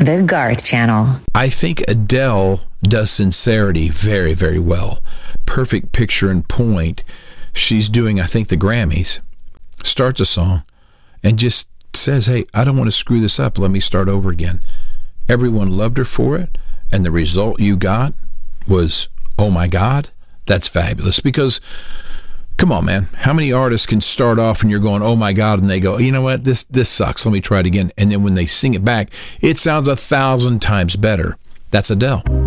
The Garth Channel. I think Adele does sincerity very, very well. Perfect picture and point. She's doing, I think, the Grammys, starts a song, and just says, hey, I don't want to screw this up. Let me start over again. Everyone loved her for it, and the result you got was, oh my God, that's fabulous. Because, come on, man, how many artists can start off and you're going, oh my God, and they go, you know what, this sucks, let me try it again. And then when they sing it back, it sounds 1,000 times better. That's Adele.